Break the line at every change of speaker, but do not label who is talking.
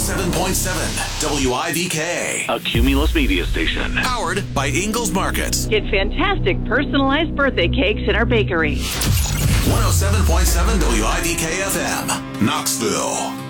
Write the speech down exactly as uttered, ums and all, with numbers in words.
seven point seven W I V K.
A Cumulus media station.
Powered by Ingles Markets.
Get fantastic personalized birthday cakes in our bakery.
one oh seven point seven W I V K F M, Knoxville.